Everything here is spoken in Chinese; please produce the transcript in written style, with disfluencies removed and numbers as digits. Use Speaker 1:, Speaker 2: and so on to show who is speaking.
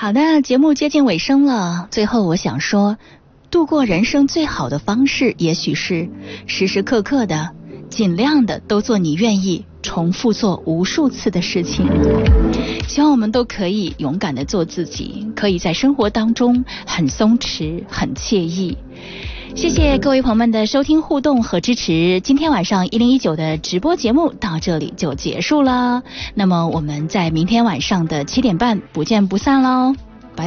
Speaker 1: 好的，节目接近尾声了，最后我想说，度过人生最好的方式，也许是时时刻刻的尽量的都做你愿意重复做无数次的事情。希望我们都可以勇敢的做自己，可以在生活当中很松弛很惬意。谢谢各位朋友们的收听互动和支持，今天晚上1019的直播节目到这里就结束了，那么我们在明天晚上的7点半不见不散喽。